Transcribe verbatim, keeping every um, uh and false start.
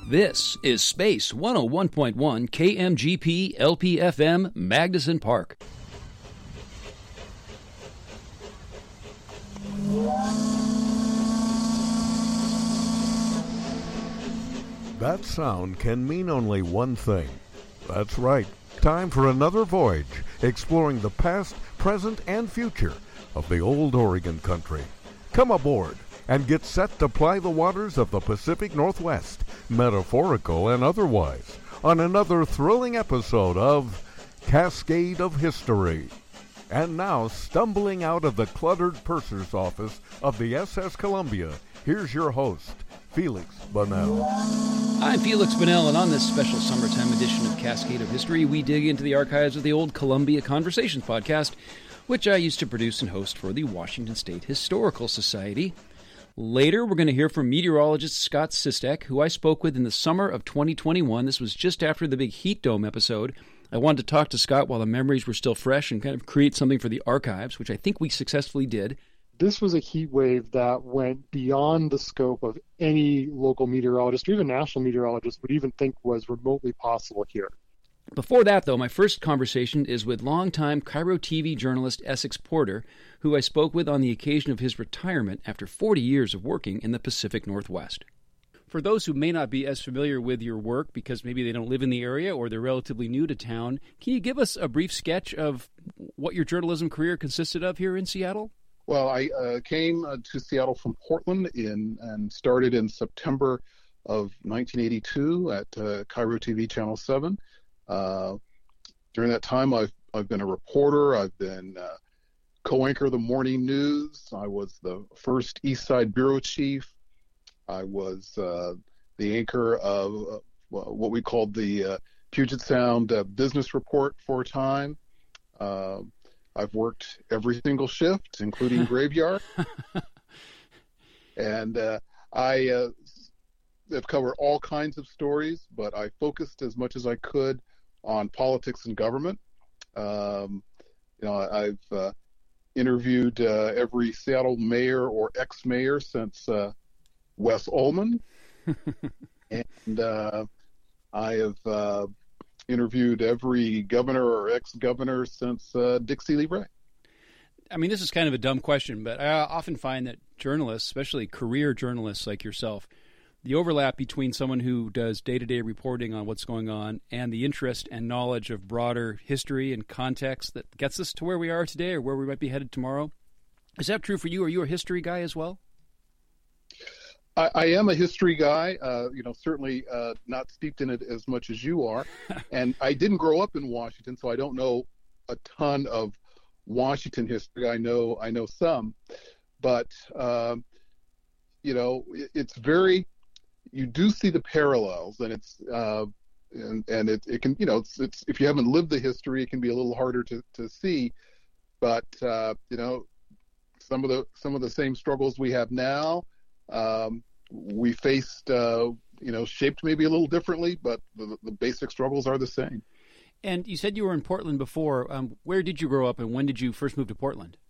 This is Space one oh one point one K M G P L P F M Magnuson Park. That sound can mean only one thing. That's right. Time for another voyage exploring the past, present, and future of the old Oregon country. Come aboard and get set to ply the waters of the Pacific Northwest, metaphorical and otherwise, on another thrilling episode of Cascade of History. And now, stumbling out of the cluttered purser's office of the S S Columbia, here's your host, Felix Bunnell. I'm Felix Bunnell, and on this special summertime edition of Cascade of History, we dig into the archives of the old Columbia Conversations podcast, which I used to produce and host for the Washington State Historical Society. Later, we're going to hear from meteorologist Scott Sistek, who I spoke with in the summer of twenty twenty-one. This was just after the big heat dome episode. I wanted to talk to Scott while the memories were still fresh and kind of create something for the archives, which I think we successfully did. This was a heat wave that went beyond the scope of any local meteorologist or even national meteorologist would even think was remotely possible here. Before that, though, my first conversation is with longtime Cairo T V journalist Essex Porter, who I spoke with on the occasion of his retirement after forty years of working in the Pacific Northwest. For those who may not be as familiar with your work because maybe they don't live in the area or they're relatively new to town, can you give us a brief sketch of what your journalism career consisted of here in Seattle? Well, I uh, came uh, to Seattle from Portland in and started in September of nineteen eighty-two at uh, Cairo T V Channel seven. Uh, during that time, I've I've been a reporter. I've been uh, co-anchor of the morning news. I was the first East Side bureau chief. I was uh, the anchor of uh, what we called the uh, Puget Sound uh, Business Report for a time. Uh, I've worked every single shift, including graveyard. And uh, I uh, have covered all kinds of stories, but I focused as much as I could on politics and government. Um, you know, I've uh, interviewed uh, every Seattle mayor or ex-mayor since uh, Wes Ullman. and uh, I have uh, interviewed every governor or ex-governor since uh, Dick Seeley-Wray. I mean, this is kind of a dumb question, but I often find that journalists, especially career journalists like yourself, the overlap between someone who does day-to-day reporting on what's going on and the interest and knowledge of broader history and context that gets us to where we are today or where we might be headed tomorrow. Is that true for you? Are you a history guy as well? I, I am a history guy, uh, you know, certainly uh, not steeped in it as much as you are. And I didn't grow up in Washington, so I don't know a ton of Washington history. I know I know some. But, um, you know, it, it's very... You do see the parallels, and it's uh, and and it, it can you know it's it's if you haven't lived the history, it can be a little harder to, to see. But uh, you know, some of the some of the same struggles we have now, um, we faced uh, you know shaped maybe a little differently, but the, the basic struggles are the same. And you said you were in Portland before. Um, where did you grow up, and when did you first move to Portland?